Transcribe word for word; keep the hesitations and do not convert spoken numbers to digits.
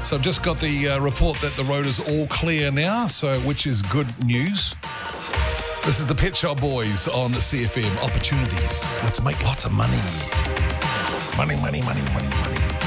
So I've just got the uh, report that the road is all clear now, so which is good news. This is the Pet Shop Boys on C F M. Opportunities. Let's make lots of money. Money, money, money, money, money.